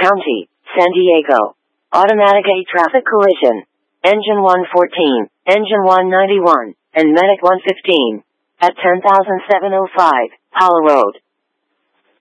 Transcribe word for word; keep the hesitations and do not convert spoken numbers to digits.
County, San Diego. Automatic eight traffic collision. Engine one fourteen, Engine one ninety-one, and Medic one fifteen. At ten thousand seven hundred five, Hollow Road.